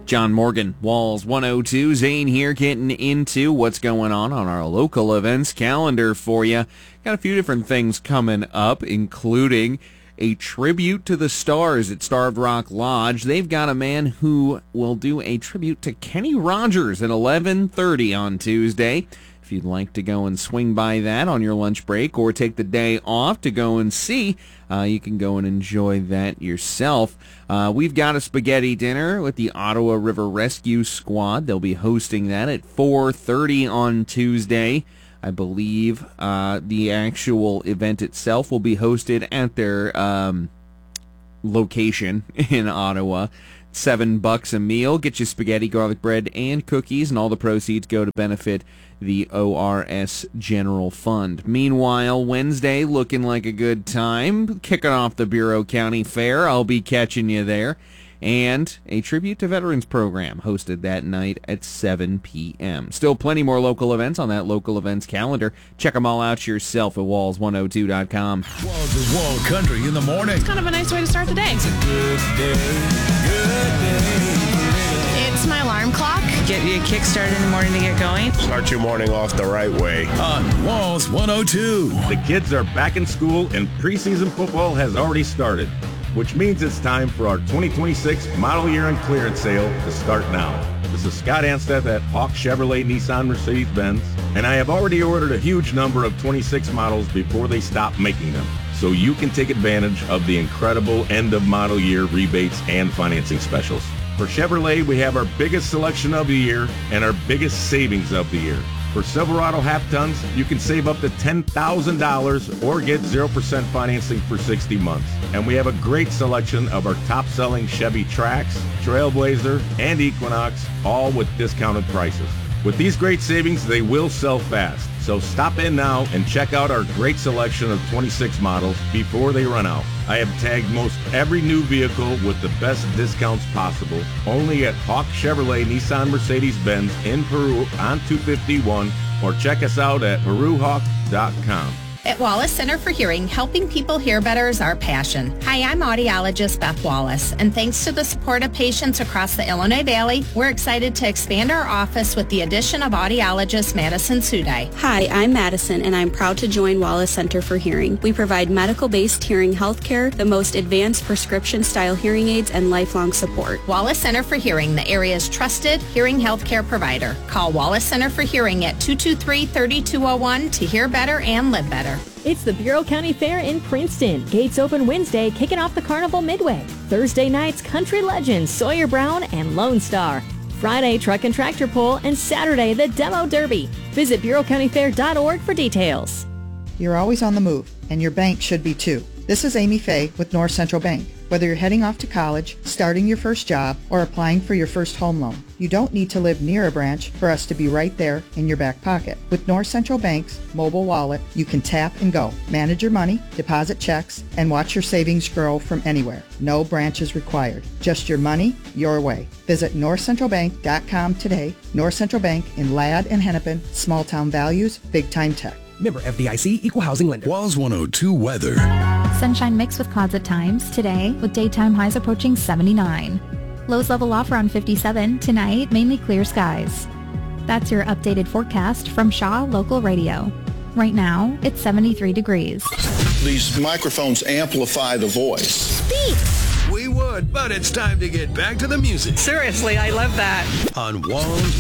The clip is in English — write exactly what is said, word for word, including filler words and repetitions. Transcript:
John Morgan, Walls one oh two. Zane here, getting into what's going on on our local events calendar for you. Got a few different things coming up, including a tribute to the Stars at Starved Rock Lodge. They've got a man who will do a tribute to Kenny Rogers at eleven thirty on Tuesday. If you'd like to go and swing by that on your lunch break or take the day off to go and see, uh, you can go and enjoy that yourself. Uh, we've got a spaghetti dinner with the Ottawa River Rescue Squad. They'll be hosting that at four thirty on Tuesday. I believe uh, the actual event itself will be hosted at their um, location in Ottawa. Seven bucks a meal. Get you spaghetti, garlic bread, and cookies, and all the proceeds go to benefit the O R S General Fund. Meanwhile, Wednesday looking like a good time. Kicking off the Bureau County Fair. I'll be catching you there. And a Tribute to Veterans program hosted that night at seven p.m. Still plenty more local events on that local events calendar. Check them all out yourself at walls one oh two dot com. Walls to Wall Country in the morning. It's kind of a nice way to start the day. It's a good day, good day. It's my alarm clock. Get you a kickstart in the morning to get going. Start your morning off the right way. On Walls one oh two. The kids are back in school and preseason football has already started, which means it's time for our twenty twenty-six model year and clearance sale to start now. This is Scott Ansteth at Hawk Chevrolet Nissan Mercedes-Benz, and I have already ordered a huge number of twenty-six models before they stop making them, so you can take advantage of the incredible end of model year rebates and financing specials. For Chevrolet, we have our biggest selection of the year and our biggest savings of the year. For Silverado half-tons, you can save up to ten thousand dollars or get zero percent financing for sixty months. And we have a great selection of our top-selling Chevy Trax, Trailblazer, and Equinox, all with discounted prices. With these great savings, they will sell fast. So stop in now and check out our great selection of twenty-six models before they run out. I have tagged most every new vehicle with the best discounts possible, only at Hawk Chevrolet Nissan Mercedes-Benz in Peru on two fifty-one, or check us out at peru hawk dot com. At Wallace Center for Hearing, helping people hear better is our passion. Hi, I'm audiologist Beth Wallace, and thanks to the support of patients across the Illinois Valley, we're excited to expand our office with the addition of audiologist Madison Sudai. Hi, I'm Madison, and I'm proud to join Wallace Center for Hearing. We provide medical-based hearing health care, the most advanced prescription-style hearing aids, and lifelong support. Wallace Center for Hearing, the area's trusted hearing health care provider. Call Wallace Center for Hearing at two two three, three two zero one to hear better and live better. It's the Bureau County Fair in Princeton. Gates open Wednesday, kicking off the Carnival Midway. Thursday nights, Country Legends, Sawyer Brown, and Lone Star. Friday, Truck and Tractor Pull, and Saturday, the Demo Derby. Visit bureau county fair dot org for details. You're always on the move, and your bank should be too. This is Amy Fay with North Central Bank. Whether you're heading off to college, starting your first job, or applying for your first home loan, you don't need to live near a branch for us to be right there in your back pocket. With North Central Bank's mobile wallet, you can tap and go, manage your money, deposit checks, and watch your savings grow from anywhere. No branches required. Just your money, your way. Visit north central bank dot com today. North Central Bank in Ladd and Hennepin. Small town values, big time tech. Member F D I C, Equal Housing Lender. Walls one oh two weather. Sunshine mixed with clouds at times today, with daytime highs approaching seventy-nine. Lows level off around fifty-seven. Tonight, mainly clear skies. That's your updated forecast from Shaw Local Radio. Right now, it's seventy-three degrees. These microphones amplify the voice. Speak! We would, but it's time to get back to the music. Seriously, I love that. On Walls